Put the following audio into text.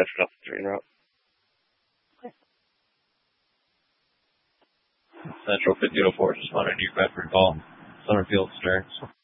Central Delta 3 en route. Central 5004, just wanted you back for call. Summerfield Stearns.